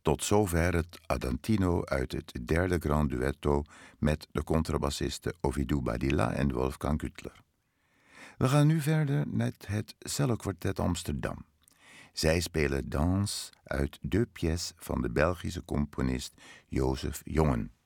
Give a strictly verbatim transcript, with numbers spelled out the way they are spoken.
Tot zover het Adantino uit het derde Grand Duetto met de contrabassisten Ovidiu Badilla en Wolfgang Güttler. We gaan nu verder met het Cellokwartet Amsterdam. Zij spelen Danse uit deux pièces van de Belgische componist Jozef Jongen.